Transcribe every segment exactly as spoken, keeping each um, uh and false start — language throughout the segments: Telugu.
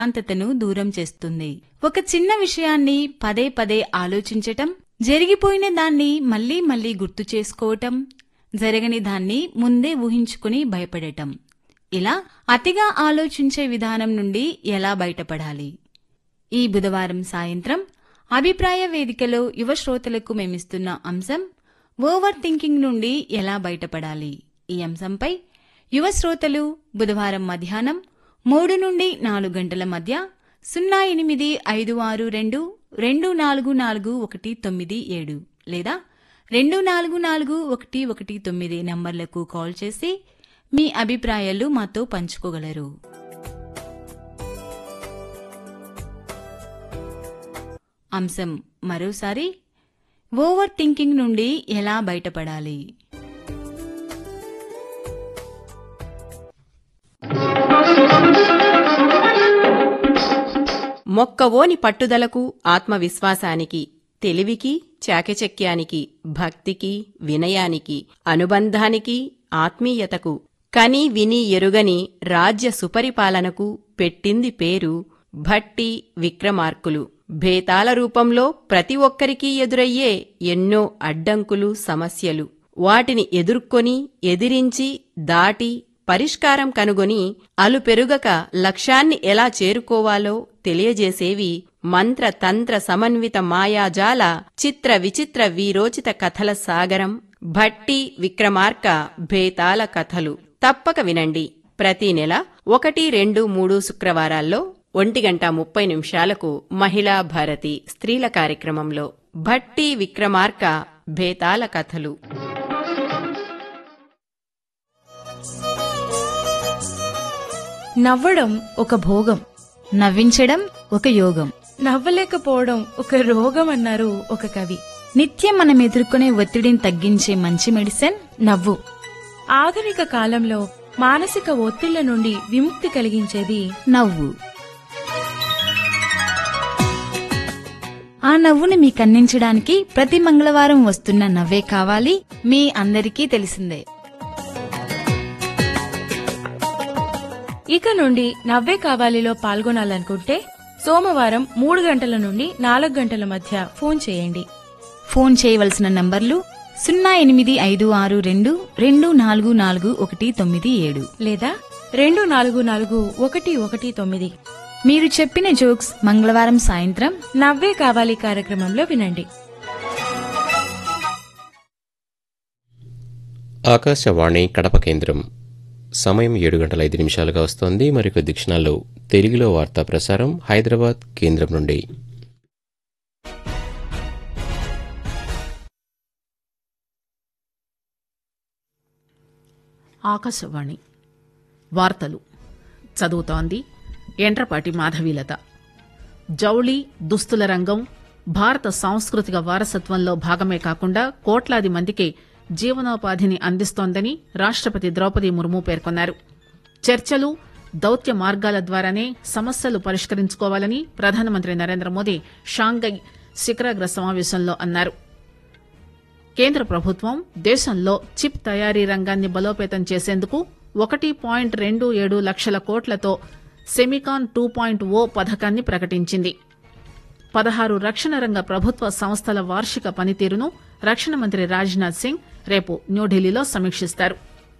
ప్రశాంతతను దూరం చేస్తుంది. ఒక చిన్న విషయాన్ని పదే పదే ఆలోచించటం, జరిగిపోయిన దాన్ని మళ్లీ మళ్లీ గుర్తు చేసుకోవటం, జరగని దాన్ని ముందే ఊహించుకుని భయపడటం. ఇలా అతిగా ఆలోచించే విధానం నుండి ఎలా బయటపడాలి? ఈ బుధవారం సాయంత్రం అభిప్రాయ వేదికలో యువ శ్రోతలకు మేమిస్తున్న అంశం ఓవర్ థింకింగ్ నుండి ఎలా బయటపడాలి. ఈ అంశంపై యువ శ్రోతలు బుధవారం మధ్యాహ్నం మూడు నుండి నాలుగు గంటల మధ్య సున్నా ఎనిమిది ఐదు ఆరు రెండు రెండు నాలుగు నాలుగు ఒకటి తొమ్మిది ఏడు లేదా రెండు నాలుగు నాలుగు ఒకటి ఒకటి తొమ్మిది నంబర్లకు కాల్ చేసి మీ అభిప్రాయాలు మాతో పంచుకోగలరు. అంశం మరోసారి, ఓవర్ థింకింగ్ నుండి ఎలా బయటపడాలి. మొక్కవోని పట్టుదలకు, ఆత్మవిశ్వాసానికి, తెలివికి, చాకచక్యానికి, భక్తికి, వినయానికి, అనుబంధానికి, ఆత్మీయతకు, కని విని ఎరుగని రాజ్య సుపరిపాలనకు పెట్టింది పేరు భట్టి విక్రమార్కులు. భేతాల రూపంలో ప్రతి ఒక్కరికీ ఎదురయ్యే ఎన్నో అడ్డంకులు, సమస్యలు, వాటిని ఎదుర్కొని, ఎదిరించి, దాటి పరిష్కారం కనుగొని అలుపెరుగక లక్ష్యాన్ని ఎలా చేరుకోవాలో తెలియజేసేవి మంత్ర తంత్ర సమన్విత మాయాజాల చిత్ర విచిత్ర వీరోచిత కథల సాగరం భట్టి విక్రమార్క భేతాల కథలు. తప్పక వినండి. ప్రతి నెల ఒకటి, రెండు, మూడు శుక్రవారాల్లో ఒంటి గంట ముప్పై నిమిషాలకు మహిళా భారతి స్త్రీల కార్యక్రమంలో భట్టి విక్రమార్క భేతాల కథలు. నవ్వడం ఒక భోగం, నవ్వించడం ఒక యోగం, నవ్వలేకపోవడం ఒక రోగం అన్నారు ఒక కవి. నిత్యం మనం ఎదుర్కొనే ఒత్తిడిని తగ్గించే మంచి మెడిసిన్ నవ్వు. ఆధునిక కాలంలో మానసిక ఒత్తిళ్ల నుండి విముక్తి కలిగించేది నవ్వు. ఆ నవ్వుని మీకందించడానికి ప్రతి మంగళవారం వస్తున్న నవ్వే కావాలి మీ అందరికీ తెలిసిందే. ఇక నుండి నవ్వే కావాలిలో పాల్గొనాలనుకుంటే సోమవారం మూడు గంటల నుండి నాలుగు గంటల మధ్య ఫోన్ చేయండి. ఫోన్ చేయవలసిన నంబర్లు సున్నా ఎనిమిది ఐదు ఆరు రెండు రెండు నాలుగు నాలుగు ఒకటి తొమ్మిది ఏడు లేదా రెండు నాలుగు నాలుగు ఒకటి ఒకటి తొమ్మిది. మీరు చెప్పిన జోక్స్ మంగళవారం సాయంత్రం నవ్వే కావాలి కార్యక్రమంలో వినండి. ఆకాశవాణి కడప కేంద్రం. సమయం ఏడు గంటల ఐదు నిమిషాలుగా వస్తోంది. మరికొద్ది క్షణాల్లో తెలుగులో వార్తా ప్రసారం హైదరాబాద్ కేంద్రం నుండి. ఆకాశవాణి వార్తలు చదువుతోంది ఎండ్రపాటి మాధవీలత. జౌళి, దుస్తుల రంగం భారత సాంస్కృతిక వారసత్వంలో భాగమే కాకుండా కోట్లాది మందికి జీవనోపాధిని అందిస్తోందని రాష్టపతి ద్రౌపది ముర్ము పేర్కొన్నారు. చర్చలు, దౌత్య మార్గాల ద్వారానే సమస్యలు పరిష్కరించుకోవాలని ప్రధానమంత్రి నరేంద్ర మోదీ షాంఘై శిఖరాగ్ర సమావేశంలో అన్నారు. కేంద్ర ప్రభుత్వం దేశంలో చిప్ తయారీ రంగాన్ని బలోపేతం చేసేందుకు ఒకటి పాయింట్ రెండు ఏడు లక్షల కోట్లతో సెమికాన్ టూ పాయింట్ ఓ పథకాన్ని ప్రకటించింది. పదహారు రక్షణ రంగ ప్రభుత్వ సంస్థల వార్షిక పనితీరును రక్షణ మంత్రి రాజ్నాథ్ సింగ్ రేపు న్యూఢిల్లీలో సమీక్షిస్తారు.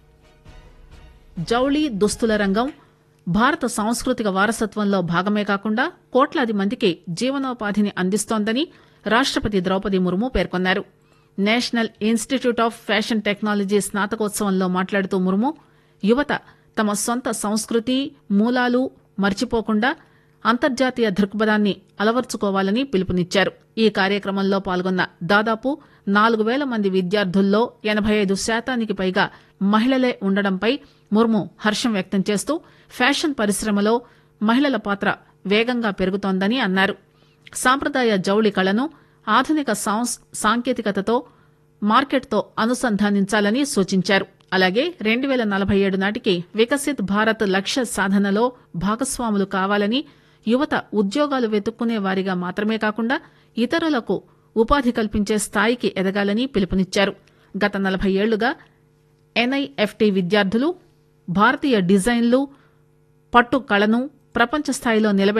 జౌళి, దుస్తుల రంగం భారత సాంస్కృతిక వారసత్వంలో భాగమే కాకుండా కోట్లాది మందికి జీవనోపాధిని అందిస్తోందని రాష్టపతి ద్రౌపది ముర్ము పేర్కొన్నారు. National institute of fashion technology స్నాతకోత్సవంలో మాట్లాడుతూ ముర్ము యువత తమ సొంత సంస్కృతి, మూలాలు మర్చిపోకుండా అంతర్జాతీయ దృక్పథాన్ని అలవర్చుకోవాలని పిలుపునిచ్చారు. ఈ కార్యక్రమంలో పాల్గొన్న దాదాపు నాలుగు వేల మంది విద్యార్థుల్లో ఎనభై ఐదు శాతానికి పైగా మహిళలే ఉండడంపై ముర్ము హర్షం వ్యక్తం చేస్తూ ఫ్యాషన్ పరిశ్రమలో మహిళల పాత్ర వేగంగా పెరుగుతోందని అన్నారు. సాంప్రదాయ జౌళి కళను ఆధునిక సాంకేతికతతో మార్కెట్తో అనుసంధానించాలని సూచించారు. అలాగే రెండు వేల నలభై ఏడు నాటికి వికసిత్ భారత్ లక్ష్య సాధనలో భాగస్వాములు కావాలని, యువత ఉద్యోగాలు వెతుక్కునే వారిగా మాత్రమే కాకుండా ఇతరులకు ఉపాధి కల్పించే స్థాయికి ఎదగాలని పిలుపునిచ్చారు. గత నలభై ఏళ్లుగా ఎన్ఐఎఫ్టీ విద్యార్థులు భారతీయ డిజైన్లు, పట్టు కళను ప్రపంచ స్థాయిలో నిలబెట్టి